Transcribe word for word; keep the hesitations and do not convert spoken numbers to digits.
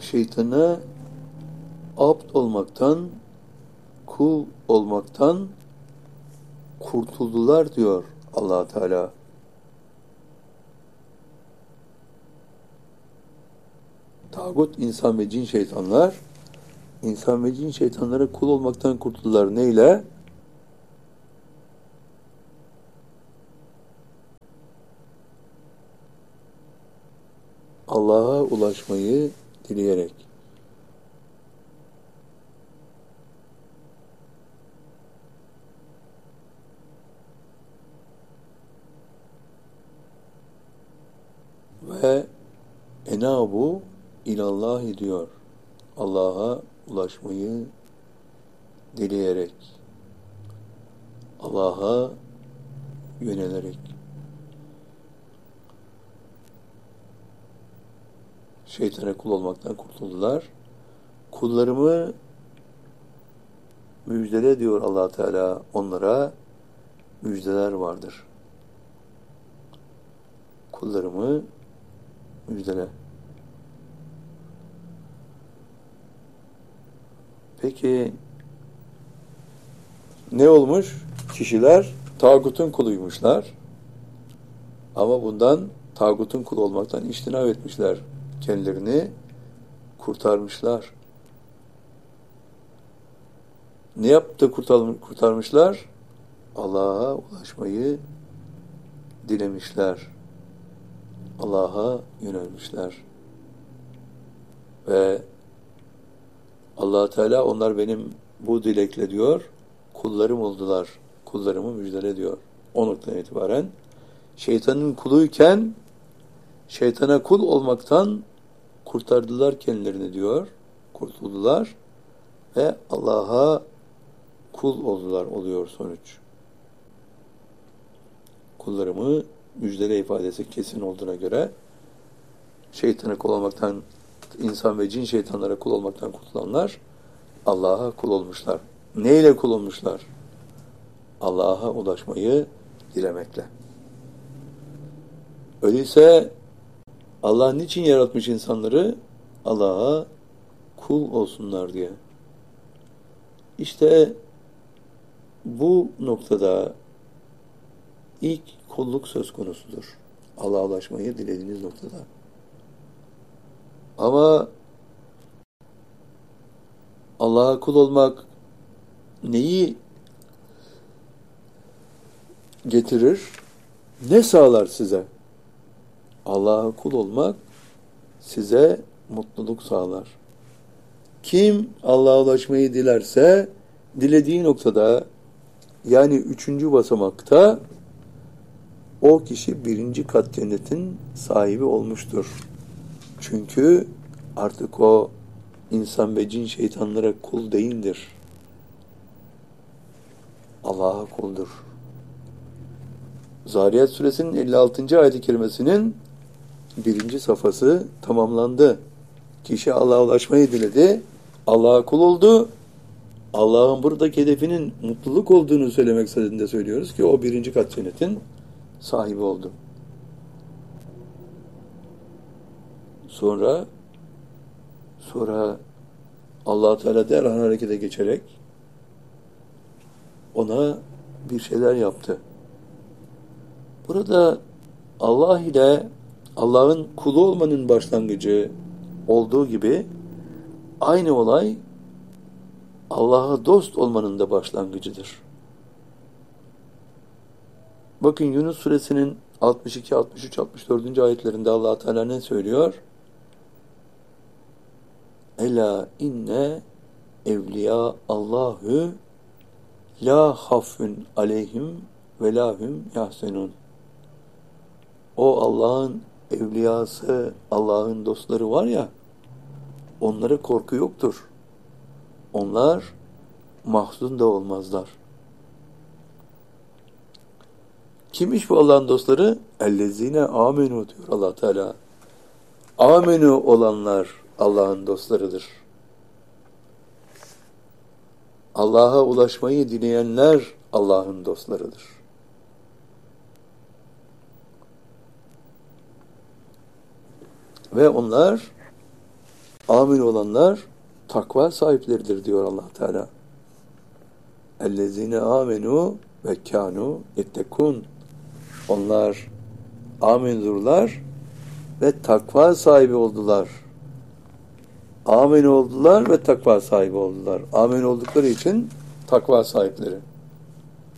şeytana abd olmaktan, kul olmaktan kurtuldular diyor Allah Teala. Tağut, insan ve cin şeytanlar, insan ve cin şeytanlara kul olmaktan kurtuldular. Neyle? Allah'a ulaşmayı dileyerek. Ve enabu ilallahi diyor. Allah'a ulaşmayı dileyerek. Allah'a yönelerek. Şeytana kul olmaktan kurtuldular. Kullarımı müjdele diyor Allah Teala, onlara müjdeler vardır. Kullarımı müjdele. Peki ne olmuş? Kişiler tağutun kuluymuşlar. Ama bundan, tağutun kulu olmaktan içtinab etmişler. Kendilerini kurtarmışlar. Ne yaptı kurtarmışlar? Allah'a ulaşmayı dilemişler. Allah'a yönelmişler. Ve Allah Teala onlar benim bu dilekle diyor, kullarım oldular. Kullarımı müjdele diyor. O noktadan itibaren şeytanın kuluyken şeytana kul olmaktan kurtardılar kendilerini diyor. Kurtuldular ve Allah'a kul oldular oluyor sonuç. Kullarımı müjdele ifadesi kesin olduğuna göre şeytana kul olmaktan, insan ve cin şeytanlara kul olmaktan kurtulanlar Allah'a kul olmuşlar. Neyle kul olmuşlar? Allah'a ulaşmayı dilemekle. Öyleyse Allah niçin yaratmış insanları? Allah'a kul olsunlar diye. İşte bu noktada ilk kulluk söz konusudur. Allah'a ulaşmayı dilediğiniz noktada. Ama Allah'a kul olmak neyi getirir? Ne sağlar size? Allah'a kul olmak size mutluluk sağlar. Kim Allah'a ulaşmayı dilerse dilediği noktada, yani üçüncü basamakta o kişi birinci kat cennetin sahibi olmuştur. Çünkü artık o insan ve cin şeytanlara kul değildir. Allah'a kuldur. Zariyat suresinin elli altıncı ayet-i kerimesinin birinci safhası tamamlandı. Kişi Allah'a ulaşmayı diledi, Allah'a kul oldu. Allah'ın buradaki hedefinin mutluluk olduğunu söylemek istediğinde söylüyoruz ki o birinci kat cennetin sahibi oldu. Sonra sonra Allah Teala derhal harekete geçerek ona bir şeyler yaptı. Burada Allah ile Allah'ın kulu olmanın başlangıcı olduğu gibi aynı olay Allah'a dost olmanın da başlangıcıdır. Bakın Yunus suresinin altmış iki, altmış üç, altmış dördüncü ayetlerinde Allah Teala ne söylüyor? Ela inne evliya Allahu la hafun aleyhim ve lahum yahsenun. O Allah'ın evliyası, Allah'ın dostları var ya, onlara korku yoktur. Onlar mahzun da olmazlar. Kimmiş bu Allah'ın dostları? Ellezine amenu diyor Allah Teala. Amenu olanlar Allah'ın dostlarıdır. Allah'a ulaşmayı dileyenler Allah'ın dostlarıdır. Ve onlar Amin olanlar takva sahipleridir diyor Allah Teala. Ellezine amenu ve kanu yettekun. Onlar amindurlar ve takva sahibi oldular. Amin oldular ve takva sahibi oldular. Amin oldukları için takva sahipleri.